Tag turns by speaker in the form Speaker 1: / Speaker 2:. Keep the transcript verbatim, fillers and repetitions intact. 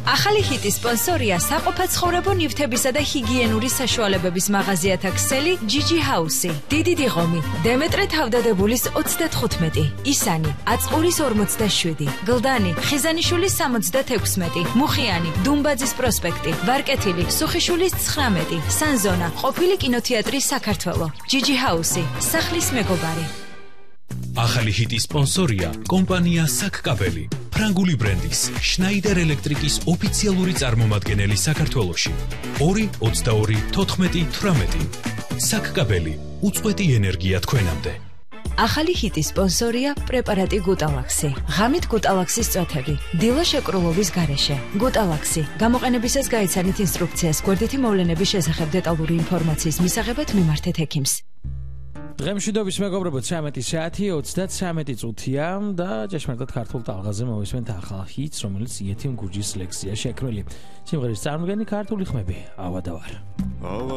Speaker 1: ახალი ჰიტის სპონსორია საყოფაცხოვრებო ნივთებისა და ჰიგიენური საშუალებების მაღაზიათა ქსელი ჯიჯი ჰაუსი. დიდი დიღომი, დემეტრე თავდადებულის ოცდათხუთმეტი, ისანი, აწყურის ორმოცდაშვიდი, გლდანი, ხიზანიშვილის სამოცდათექვსმეტი, მუხიანი, დუმბაძის პროსპექტი, ვარკეთილი, სუხიშვილის ცხრამეტი, სანზონა, ყოფილი კინოთეატრი საქართველო. ჯიჯი ჰაუსი, სახლის მეგობარი.
Speaker 2: ახალი ჰიტის სპონსორია კომპანია საკკაბელი, ფრანგული ბრენდის შნაიდერ ელექტრიკის ოფიციალური წარმომადგენელი საქართველოში. ორი ოცდაორი თოთხმეტი თვრამეტი. საკკაბელი, უწყვეტი ენერგია თქვენამდე.
Speaker 1: ახალი ჰიტის სპონსორია პრეპარატი გუტალაქსი. ღამით გუტალაქსის წვეთები. დილა შეკრულობის გარეშე. გუტალაქსი. გამოყენებისას გაიცანით ინსტრუქციას. გვერდითი მოვლენების შესახებ დეტალური ინფორმაციის მისაღებად მიმართეთ ექიმს.
Speaker 3: დღემშვიდობის მეგობრებო, ცხრამეტი საათი ოცდათვრამეტი წუთია და ჭეშმარიტად ქართულ ტალღაზე მოვისმენთ ახალ ჰიტს, რომელიც იეთიმ გურჯის ლექსია შექმნილი. სიმღერის წარმოდგენი ქართული ხმები. ავადავარ.